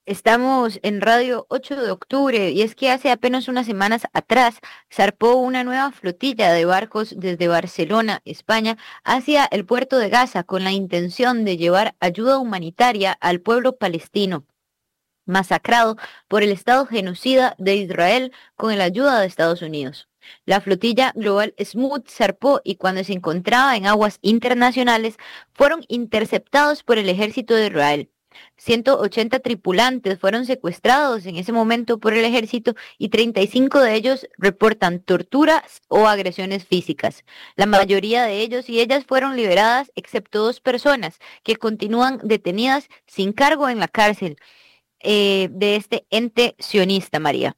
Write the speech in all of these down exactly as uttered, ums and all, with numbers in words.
Estamos en Radio ocho de octubre y es que hace apenas unas semanas atrás zarpó una nueva flotilla de barcos desde Barcelona, España, hacia el puerto de Gaza con la intención de llevar ayuda humanitaria al pueblo palestino, masacrado por el Estado genocida de Israel con la ayuda de Estados Unidos. La flotilla Global Smooth zarpó y cuando se encontraba en aguas internacionales fueron interceptados por el ejército de Israel. ciento ochenta tripulantes fueron secuestrados en ese momento por el ejército y treinta y cinco de ellos reportan torturas o agresiones físicas. La mayoría de ellos y ellas fueron liberadas, excepto dos personas que continúan detenidas sin cargo en la cárcel eh, de este ente sionista, María.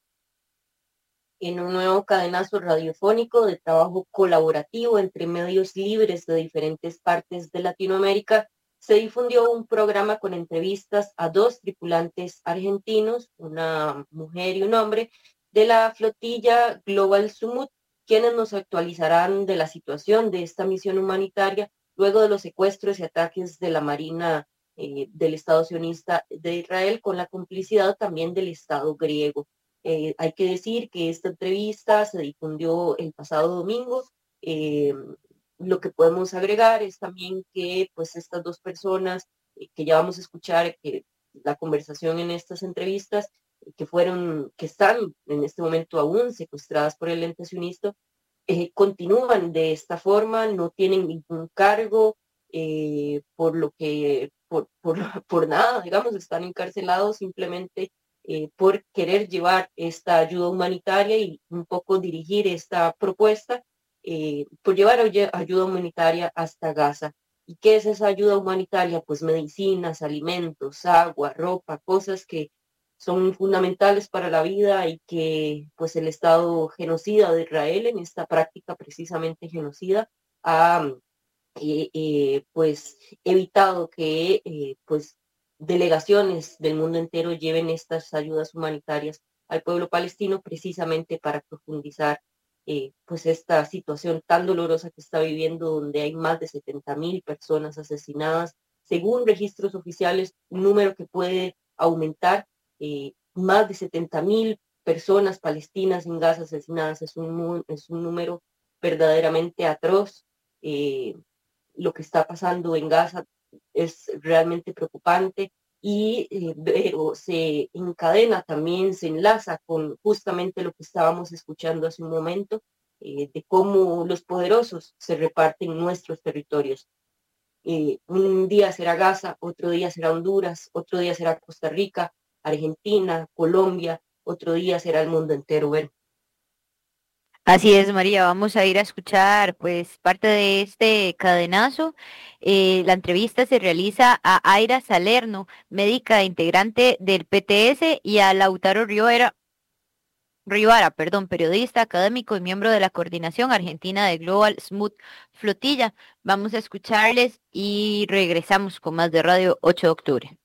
En un nuevo cadenazo radiofónico de trabajo colaborativo entre medios libres de diferentes partes de Latinoamérica, se difundió un programa con entrevistas a dos tripulantes argentinos, una mujer y un hombre, de la flotilla Global Sumut, quienes nos actualizarán de la situación de esta misión humanitaria luego de los secuestros y ataques de la Marina eh, del Estado sionista de Israel con la complicidad también del Estado griego. Eh, hay que decir que esta entrevista se difundió el pasado domingo. Eh, lo que podemos agregar es también que pues estas dos personas eh, que ya vamos a escuchar que la conversación en estas entrevistas eh, que fueron, que están en este momento aún secuestradas por el ente sionista, eh, continúan de esta forma, no tienen ningún cargo, eh, por lo que, por, por, por nada, digamos, están encarcelados simplemente eh, por querer llevar esta ayuda humanitaria y un poco dirigir esta propuesta, eh, por llevar ayuda humanitaria hasta Gaza. ¿Y qué es esa ayuda humanitaria? Pues medicinas, alimentos, agua, ropa, cosas que son fundamentales para la vida y que pues el Estado genocida de Israel en esta práctica precisamente genocida ha eh, eh, pues evitado que eh, pues delegaciones del mundo entero lleven estas ayudas humanitarias al pueblo palestino precisamente para profundizar eh, pues esta situación tan dolorosa que está viviendo donde hay más de setenta mil personas asesinadas según registros oficiales, un número que puede aumentar. Eh, más de setenta mil personas palestinas en Gaza asesinadas es un, es un número verdaderamente atroz. Eh, lo que está pasando en Gaza es realmente preocupante y eh, pero se encadena también, se enlaza con justamente lo que estábamos escuchando hace un momento, eh, de cómo los poderosos se reparten nuestros territorios. Eh, un día será Gaza, otro día será Honduras, otro día será Costa Rica, Argentina, Colombia, otro día será el mundo entero. Bueno, Así es, María, vamos a ir a escuchar pues parte de este cadenazo. Eh, la entrevista se realiza a Aira Salerno, médica integrante del P T S, y a Lautaro Rivera, Rivara, perdón, periodista, académico y miembro de la Coordinación Argentina de Global Smooth Flotilla. Vamos a escucharles y regresamos con más de Radio ocho de octubre.